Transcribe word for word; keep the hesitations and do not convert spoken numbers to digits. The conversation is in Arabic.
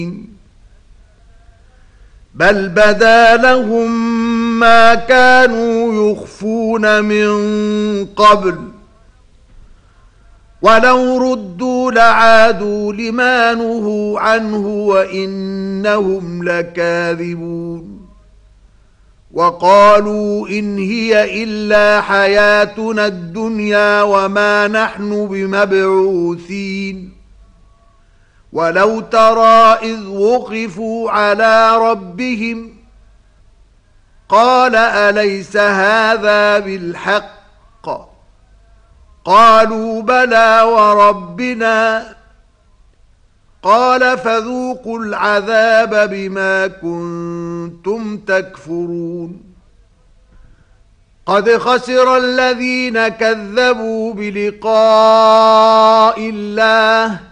بل بدا لهم ما كانوا يخفون من قبل ولو ردوا لعادوا لما نهوا عنه وإنهم لكاذبون وقالوا إن هي إلا حياتنا الدنيا وما نحن بمبعوثين ولو ترى إذ وقفوا على ربهم قال أليس هذا بالحق قالوا بلى وربنا قال فذوقوا العذاب بما كنتم تكفرون قد خسر الذين كذبوا بلقاء الله